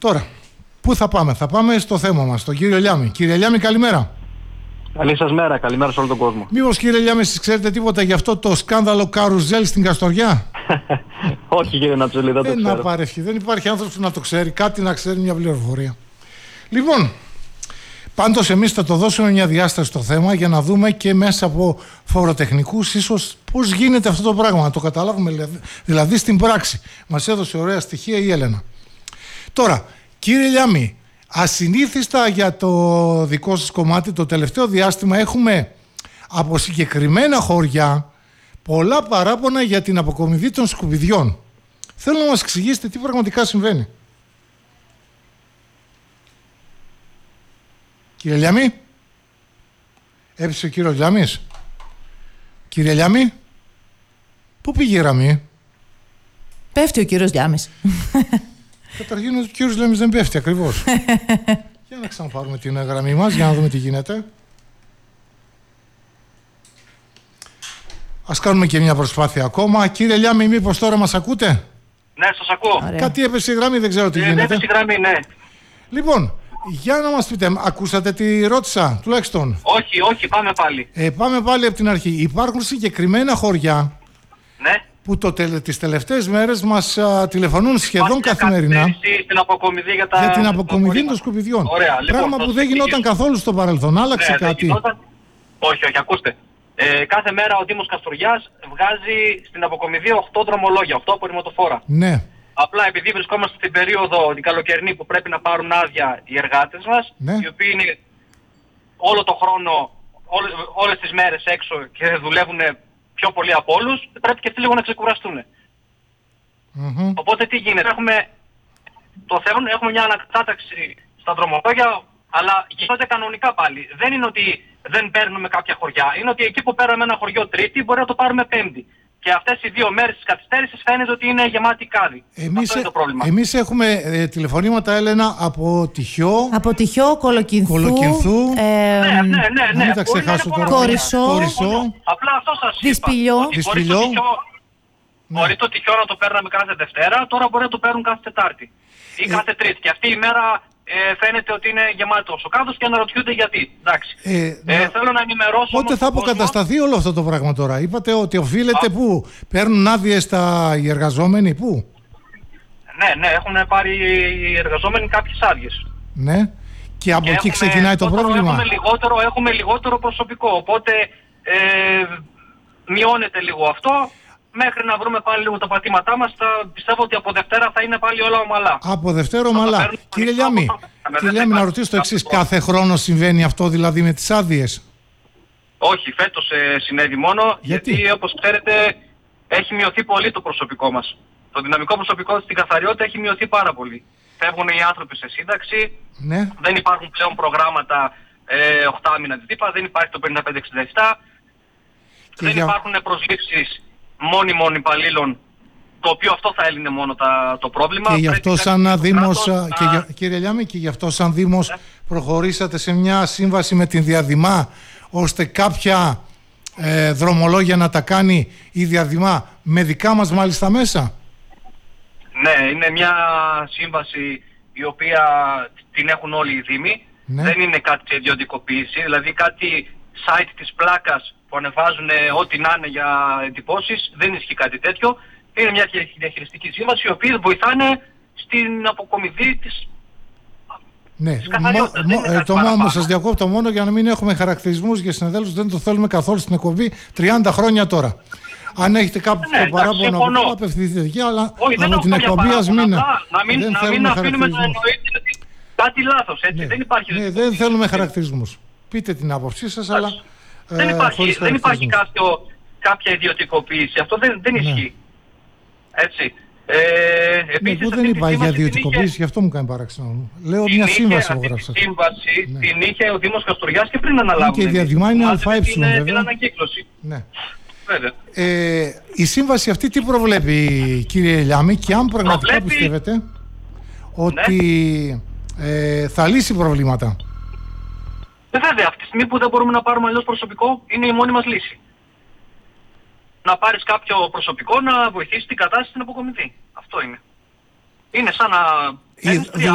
Τώρα, πού θα πάμε? Θα πάμε στο θέμα μας, τον κύριο Λιάμη. Κύριε Λιάμη, καλημέρα. Καλή σας μέρα, καλημέρα σε όλο τον κόσμο. Μήπως, κύριε Λιάμη, εσείς ξέρετε τίποτα για αυτό το σκάνδαλο καρουζέλ στην Καστοριά? Όχι, κύριε Νατσούλη, δεν το ξέρω. Να παρεύχει, δεν υπάρχει άνθρωπος που να το ξέρει, κάτι να ξέρει, μια πληροφορία. Λοιπόν, πάντως εμείς θα το δώσουμε μια διάσταση στο θέμα για να δούμε και μέσα από φοροτεχνικούς ίσως πώς γίνεται αυτό το πράγμα, να το καταλάβουμε δηλαδή στην πράξη. Μας έδωσε ωραία στοιχεία η Έλενα. Τώρα, κύριε Λιάμη, ασυνήθιστα για το δικό σας κομμάτι, το τελευταίο διάστημα έχουμε από συγκεκριμένα χωριά πολλά παράπονα για την αποκομιδή των σκουπιδιών. Θέλω να μας εξηγήσετε τι πραγματικά συμβαίνει. Κύριε Λιάμη, έπεισε ο κύριος Λιάμης. Κύριε Λιάμη, πού πήγε η γραμμή? Πέφτει ο κύριος Λιάμης. Καταρχήν ο κύριος Λιάμης δεν πέφτει ακριβώς. Για να ξαναπάρουμε την γραμμή μας, για να δούμε τι γίνεται. Ας κάνουμε και μια προσπάθεια ακόμα. Κύριε Λιάμη, μήπως τώρα μας ακούτε? Ναι, σας ακούω. Ωραία. Κάτι έπεσε η γραμμή, δεν ξέρω τι γίνεται. Έπεσε η γραμμή, ναι. Λοιπόν, για να μας πείτε, ακούσατε τι ρώτησα τουλάχιστον? Όχι, πάμε πάλι. Πάμε πάλι από την αρχή. Υπάρχουν συγκεκριμένα χωριά, Ναι. που τις τελευταίες μέρες μας τηλεφωνούν σχεδόν καθημερινά Στην αποκομιδή για την αποκομιδή των σκουπιδιών. Ωραία, λοιπόν, πράγμα που δεν γινόταν καθόλου στο παρελθόν. Άλλαξε Ναι, κάτι? Όχι, ακούστε. Κάθε μέρα ο Δήμος Καστοριάς βγάζει στην αποκομιδή 8 δρομολόγια, 8 απορριμματοφόρα. Ναι. Απλά επειδή βρισκόμαστε στην περίοδο την καλοκαιρινή που πρέπει να πάρουν άδεια οι εργάτες μας, Ναι. οι οποίοι είναι όλο το χρόνο, όλες τις μέρες έξω και δουλεύουν πιο πολύ από όλους, πρέπει και αυτοί λίγο να ξεκουραστούν. Οπότε τι γίνεται? Έχουμε μια ανακατάταξη στα δρομολόγια, αλλά γίνονται κανονικά πάλι. Δεν είναι ότι δεν παίρνουμε κάποια χωριά. Είναι ότι εκεί που πέραμε ένα χωριό Τρίτη μπορεί να το πάρουμε Πέμπτη. Και αυτές οι 2 μέρες της καθυστέρησης φαίνεται ότι είναι γεμάτη κάδη. Αυτό είναι το πρόβλημα. Εμείς έχουμε τηλεφωνήματα, Έλενα, από Τυχιό. Από Τυχιό, Κολοκυνθού. Ναι. Μην τα ξεχάσω τώρα. Κόρισο. Απλά αυτό σας είπα. Δυσπηλιό. Μπορεί το Τυχιό να το παίρναμε κάθε Δευτέρα, τώρα μπορεί να το παίρνουν κάθε Τετάρτη ή κάθε Τρίτη. Και αυτή η μέρα φαίνεται ότι είναι γεμάτος ο κάδος και αναρωτιούνται γιατί. Εντάξει. Θέλω να ενημερώσω. Πότε θα αποκατασταθεί όλο αυτό το πράγμα τώρα? Είπατε ότι οφείλεται πού? Παίρνουν άδειες οι εργαζόμενοι πού? Ναι, έχουν πάρει οι εργαζόμενοι κάποιες άδειες. Ναι. Και από εκεί ξεκινάει το πρόβλημα. Έχουμε λιγότερο προσωπικό, οπότε μειώνεται λίγο αυτό. Μέχρι να βρούμε πάλι λίγο τα πατήματά μας, πιστεύω ότι από Δευτέρα θα είναι πάλι όλα ομαλά. Από Δευτέρα ομαλά. Κύριε Λιάμη, να ρωτήσω το εξής. Κάθε χρόνο συμβαίνει αυτό δηλαδή με τις άδειες? Όχι, φέτος συνέβη μόνο, γιατί όπως ξέρετε έχει μειωθεί πολύ το προσωπικό μας. Το δυναμικό προσωπικό στην καθαριότητα έχει μειωθεί πάρα πολύ. Φεύγουν οι άνθρωποι σε σύνταξη, ναι. Δεν υπάρχουν πλέον προγράμματα 8 μήνα τύπα, δεν υπάρχει το 55-67, δεν υπάρχουν προσλήψεις μόνιμων υπαλλήλων, το οποίο αυτό θα έλυνε μόνο το πρόβλημα. Και γι' αυτό σαν Δήμος, κύριε Λιάμη, και γι' αυτό σαν Δήμος προχωρήσατε σε μια σύμβαση με την Διαδημά, ώστε κάποια δρομολόγια να τα κάνει η Διαδημά με δικά μας μάλιστα μέσα. Ναι, είναι μια σύμβαση η οποία την έχουν όλοι οι Δήμοι. Ναι. Δεν είναι κάτι ιδιωτικοποίηση, δηλαδή κάτι site της πλάκας που ανεβάζουν ό,τι να είναι για εντυπώσεις, δεν ισχύει κάτι τέτοιο. Είναι μια διαχειριστική σύμβαση η οποία βοηθάνε στην αποκομιδή της. Ναι, σας διακόπτω μόνο για να μην έχουμε χαρακτηρισμούς για συναδέλφους, δεν το θέλουμε καθόλου στην εκπομπή 30 χρόνια τώρα. Αν έχετε κάποιο παράπονο, απευθυνθείτε εκεί, αλλά από την εκπομπή ας μην. Να μην αφήνουμε να εννοείται κάτι λάθος, έτσι. Ναι. Δεν υπάρχει. Ναι, δεν θέλουμε χαρακτηρισμούς. Πείτε την άποψή σας, αλλά. Δεν υπάρχει κάποια ιδιωτικοποίηση. Αυτό δεν ισχύει. Έτσι. Επίσης, δεν υπάρχει για ιδιωτικοποίηση, γι' αυτό μου κάνει παράξενο. Λέω μια σύμβαση που γράψατε. Σύμβαση την είχε ο Δήμος Καστοριάς και πριν αναλάβουν. Και η Διαδημά είναι ΑΕ, βέβαια. Την ανακύκλωση. Ναι. Η σύμβαση αυτή τι προβλέπει, κύριε Λιάμη, και αν πραγματικά πιστεύετε ότι θα λύσει προβλήματα? Βέβαια, αυτή τη στιγμή που δεν μπορούμε να πάρουμε αλλιώς προσωπικό, είναι η μόνη μας λύση. Να πάρεις κάποιο προσωπικό να βοηθήσει την κατάσταση στην αποκομιδή. Αυτό είναι. Είναι σαν να